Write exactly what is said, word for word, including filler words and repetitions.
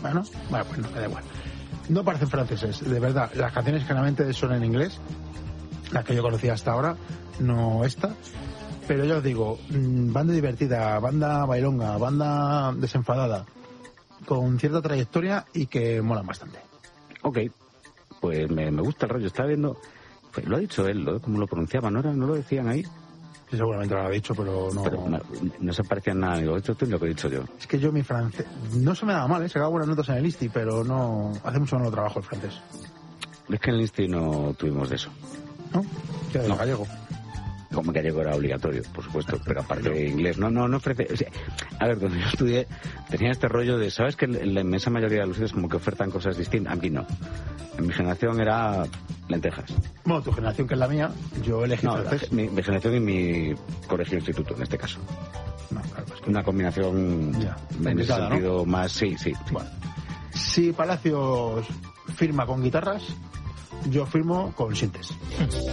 Ah, ¿no? Bueno, pues no, me da igual. No parecen franceses, de verdad. Las canciones generalmente son en inglés, las que yo conocía hasta ahora, no esta. Pero ya os digo, banda divertida, banda bailonga, banda desenfadada, con cierta trayectoria y que molan bastante. Ok, pues me, me gusta el rollo. Estaba viendo, pues lo ha dicho él, ¿no? ¿Cómo lo pronunciaba? ¿No, era, no lo decían ahí? Sí, seguramente lo ha dicho, pero no... Pero no, no se parecía en nada. Digo, esto es lo que he dicho yo. Es que yo mi francés... No se me da mal, ¿eh? Sacaba buenas notas en el Insti, pero no... Hace mucho que no lo trabajo el francés. Es que en el Insti no tuvimos de eso. ¿No? ¿Qué de No. gallego? Como gallego era obligatorio, por supuesto, pero aparte de inglés. No, no, no ofrece... O sea, a ver, cuando yo estudié, tenía este rollo de... ¿Sabes que en la inmensa mayoría de los sitios como que ofertan cosas distintas? A mí no. En mi generación era lentejas. Bueno, tu generación, que es la mía, yo elegí No, francés. mi, mi generación y mi colegio-instituto, en este caso. No, claro, es que... Una combinación Ya, en ese complicada, sentido ¿no? más... Sí, sí. sí. Bueno. Si Palacios firma con guitarras, yo firmo con sintes.